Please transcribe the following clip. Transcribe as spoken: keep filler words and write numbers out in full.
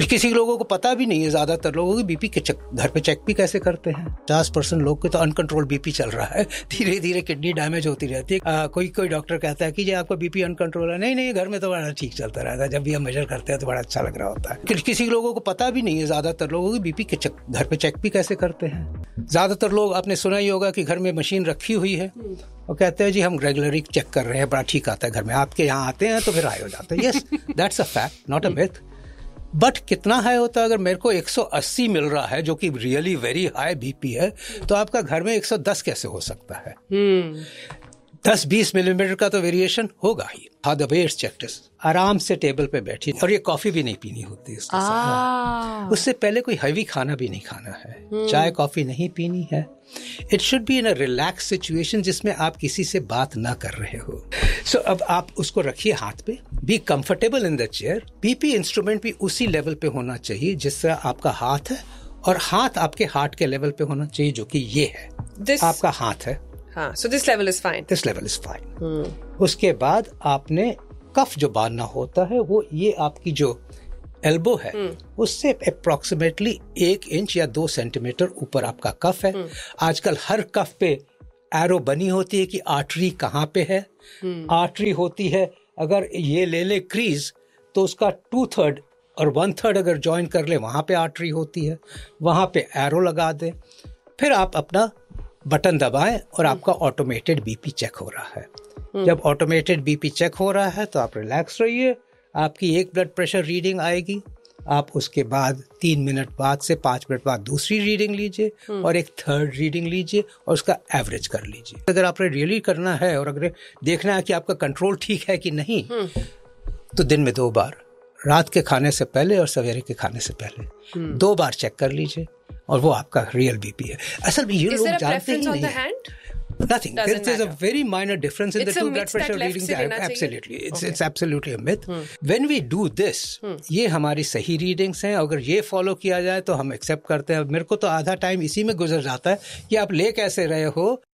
किसी लोगों को पता भी नहीं है, ज्यादातर लोगों की बीपी के चेक घर पे चेक भी कैसे करते हैं। पचास परसेंट लोग के तो अनकंट्रोल बीपी चल रहा है, धीरे धीरे किडनी डैमेज होती रहती है। आ, कोई कोई डॉक्टर कहता है कि जी आपका बीपी अनकंट्रोल है, नहीं नहीं घर में तो बड़ा ठीक चलता रहता है, जब भी हम मेजर करते हैं तो बड़ा अच्छा लग रहा होता है। किसी लोगों को पता भी नहीं है, ज्यादातर लोगों की बीपी के चेक घर पे चेक भी कैसे करते हैं। ज्यादातर लोग, आपने सुना ही होगा कि घर में मशीन रखी हुई है और कहते हैं जी हम रेगुलरली चेक कर रहे हैं, बड़ा ठीक आता है घर में, आपके यहाँ आते हैं तो फिर हाई हो जाता है। Yes, that's a fact, not a myth. But कितना हाई होता है? अगर मेरे को एक सौ अस्सी मिल रहा है जो कि रियली वेरी हाई बीपी है, तो आपका घर में एक सौ दस कैसे हो सकता है? दस बीस मिलीमीटर का तो वेरिएशन होगा ही। How the way it's checked, आराम से टेबल पे बैठी, और ये कॉफी भी नहीं पीनी होती इसके साथ। उससे पहले कोई हैवी खाना भी नहीं खाना है, चाय कॉफी नहीं पीनी है। It should be in a relax situation जिसमें आप किसी से बात ना कर रहे हो। सो so, अब आप उसको रखिए हाथ पे, be comfortable in the chair. BP instrument भी उसी लेवल पे होना चाहिए जिस तरह आपका हाथ है, और हाथ आपके हार्ट के लेवल पे होना चाहिए, जो कि ये है This... आपका हाथ है। हाँ, so this level is fine. This level is fine. hmm. उसके बाद आपने कफ जो बांधना होता है, वो ये आपकी जो एल्बो है hmm. उससे अप्रोक्सीमेटली एक इंच या दो सेंटीमीटर ऊपर आपका कफ है। hmm. आजकल हर कफ पे एरो बनी होती है कि आर्टरी कहाँ पे है। hmm. आर्टरी होती है, अगर ये ले ले क्रीज तो उसका टू थर्ड और वन थर्ड अगर ज्वाइन कर ले, वहां पे आर्टरी होती है, वहां पे एरो लगा दे, फिर आप अपना बटन दबाएं और आपका ऑटोमेटेड बीपी चेक हो रहा है। जब ऑटोमेटेड बीपी चेक हो रहा है तो आप रिलैक्स रहिए। आपकी एक ब्लड प्रेशर रीडिंग आएगी, आप उसके बाद तीन मिनट बाद से पाँच मिनट बाद दूसरी रीडिंग लीजिए और एक थर्ड रीडिंग लीजिए और उसका एवरेज कर लीजिए। अगर आपने रियली करना है और अगर देखना है कि आपका कंट्रोल ठीक है कि नहीं, तो दिन में दो बार, रात के खाने से पहले और सवेरे के खाने से पहले दो बार चेक कर लीजिए, और वो आपका रियल बीपी है। असल में ये लोग जानते ही नहीं। Nothing. There, there's a very minor difference in it's the two blood pressure readings. Absolutely, it's okay. It's absolutely a myth. Hmm. When we do this, hmm. ये हमारी सही रीडिंग्स हैं। अगर ये फॉलो किया जाए तो हम एक्सेप्ट करते हैं। मेरे को तो आधा टाइम इसी में गुजर जाता है कि आप ले कैसे रहे हो,